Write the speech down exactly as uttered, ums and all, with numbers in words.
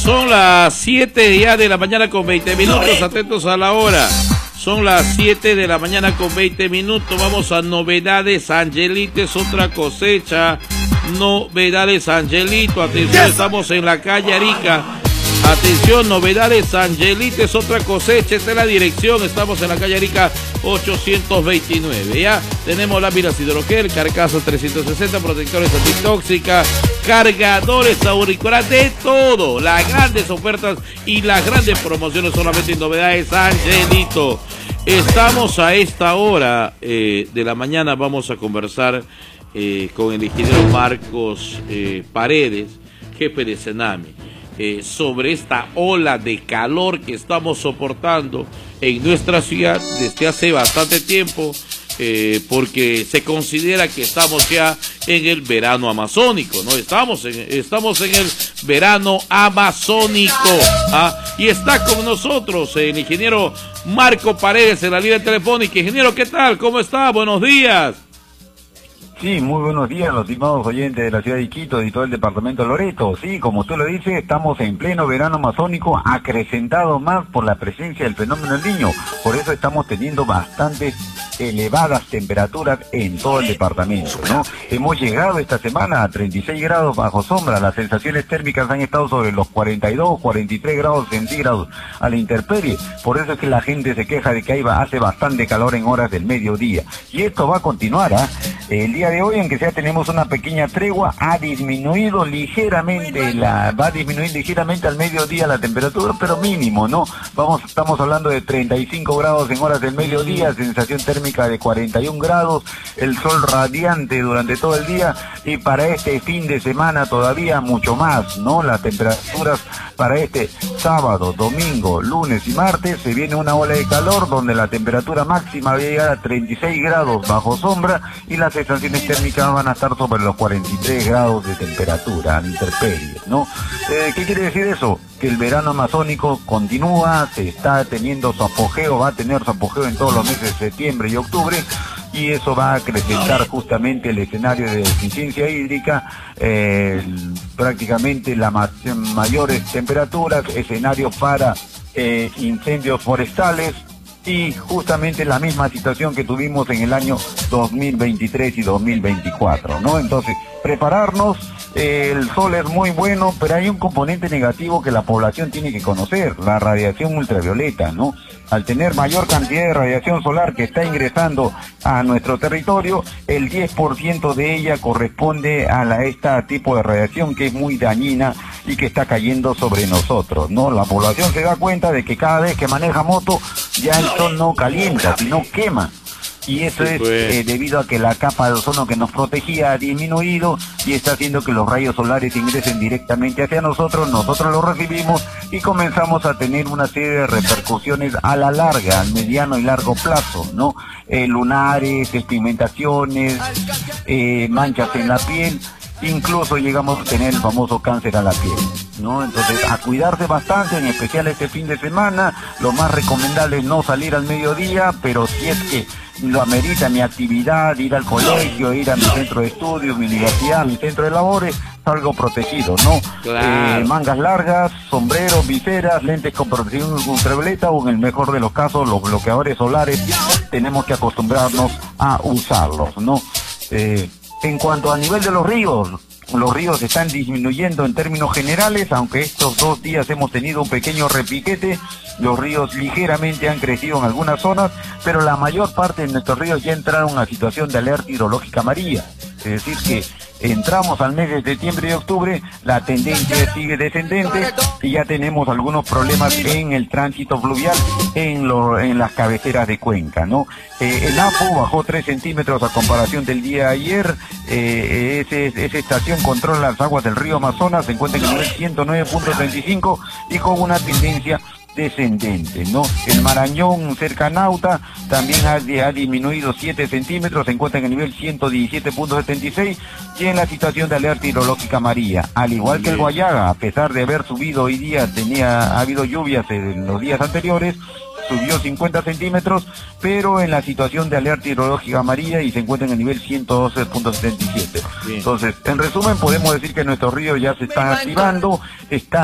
Son las siete ya de la mañana con veinte minutos, atentos a la hora. Son las siete de la mañana con veinte minutos. Vamos a novedades. Angelito es otra cosecha. Novedades Angelito. Atención, estamos en la calle Arica. Atención, novedades Angelito es otra cosecha. Esta es la dirección. Estamos en la calle Arica ochocientos veintinueve. Ya tenemos láminas hidrogel, carcasa trescientos sesenta, protectores antitóxicas, cargadores auriculares, de todo. Las grandes ofertas y las grandes promociones solamente en novedades Angelito. Estamos a esta hora eh, de la mañana. Vamos a conversar eh, con el ingeniero Marcos eh, Paredes, jefe de Senami, eh, sobre esta ola de calor que estamos soportando en nuestra ciudad desde hace bastante tiempo, eh, porque se considera que estamos ya en el verano amazónico, ¿no? Estamos en, estamos en el verano amazónico, ¿ah? Y está con nosotros el ingeniero Marco Paredes en la línea telefónica. Ingeniero, ¿qué tal? ¿Cómo está? Buenos días. Sí, muy buenos días, los estimados oyentes de la ciudad de Iquitos y todo el departamento de Loreto. Sí, como tú lo dices, estamos en pleno verano amazónico, acrecentado más por la presencia del fenómeno del Niño. Por eso estamos teniendo bastantes elevadas temperaturas en todo el departamento, ¿no? Hemos llegado esta semana a treinta y seis grados bajo sombra. Las sensaciones térmicas han estado sobre los cuarenta y dos, cuarenta y tres grados centígrados a la intemperie. Por eso es que la gente se queja de que ahí va, hace bastante calor en horas del mediodía. Y esto va a continuar, ¿ah? ¿eh? El día de hoy, aunque sea tenemos una pequeña tregua, ha disminuido ligeramente, la va a disminuir ligeramente al mediodía la temperatura, pero mínimo, ¿no? Vamos, estamos hablando de treinta y cinco grados en horas del mediodía, sensación térmica de cuarenta y un grados, el sol radiante durante todo el día, y para este fin de semana todavía mucho más, ¿no? Las temperaturas para este sábado, domingo, lunes y martes se viene una ola de calor donde la temperatura máxima va a llegar a treinta y seis grados bajo sombra y las sensaciones térmicas van a estar sobre los cuarenta y tres grados de temperatura, a intemperie, ¿no? Eh, ¿Qué quiere decir eso? Que el verano amazónico continúa, se está teniendo su apogeo, va a tener su apogeo en todos los meses de septiembre y octubre, y eso va a acrecentar justamente el escenario de deficiencia hídrica, eh, prácticamente las ma mayores temperaturas, escenario para eh, incendios forestales, y justamente la misma situación que tuvimos en el año dos mil veintitrés y dos mil veinticuatro, ¿no? Entonces, prepararnos, eh, el sol es muy bueno, pero hay un componente negativo que la población tiene que conocer, la radiación ultravioleta, ¿no? Al tener mayor cantidad de radiación solar que está ingresando a nuestro territorio, el diez por ciento de ella corresponde a la, este tipo de radiación que es muy dañina y que está cayendo sobre nosotros, ¿no? La población se da cuenta de que cada vez que maneja moto, ya el sol no calienta, sino quema. Y eso es eh, debido a que la capa de ozono que nos protegía ha disminuido y está haciendo que los rayos solares ingresen directamente hacia nosotros, nosotros los recibimos y comenzamos a tener una serie de repercusiones a la larga, al mediano y largo plazo, ¿no? Eh, lunares, pigmentaciones, eh, manchas en la piel, incluso llegamos a tener el famoso cáncer a la piel, ¿no? Entonces, a cuidarse bastante, en especial este fin de semana. Lo más recomendable es no salir al mediodía, pero si es que lo amerita mi actividad, ir al colegio, ir a mi centro de estudios, mi universidad, mi centro de labores, salgo protegido, ¿no? Claro. Eh, mangas largas, sombreros, viseras, lentes con protección ultravioleta o en el mejor de los casos, los bloqueadores solares, tenemos que acostumbrarnos a usarlos, ¿no? Eh, en cuanto a nivel de los ríos, los ríos están disminuyendo en términos generales, aunque estos dos días hemos tenido un pequeño repiquete. Los ríos ligeramente han crecido en algunas zonas, pero la mayor parte de nuestros ríos ya entraron a situación de alerta hidrológica amarilla. Es decir que entramos al mes de septiembre y octubre, la tendencia sigue descendente y ya tenemos algunos problemas en el tránsito fluvial en, lo, en las cabeceras de cuenca, ¿no? Eh, el Apu bajó tres centímetros a comparación del día de ayer. Eh, ese, esa estación controla las aguas del río Amazonas, se encuentra en el nivel ciento nueve punto treinta y cinco y con una tendencia descendente, ¿no? El Marañón cerca a Nauta también ha, ha disminuido siete centímetros, se encuentra en el nivel ciento diecisiete punto setenta y seis y en la situación de alerta hidrológica amarilla, al igual que el Guayaga, a pesar de haber subido hoy día, tenía ha habido lluvias en los días anteriores, subió cincuenta centímetros, pero en la situación de alerta hidrológica amarilla y se encuentra en el nivel ciento doce punto setenta y siete. Entonces, en resumen, podemos decir que nuestros ríos ya se están activando, están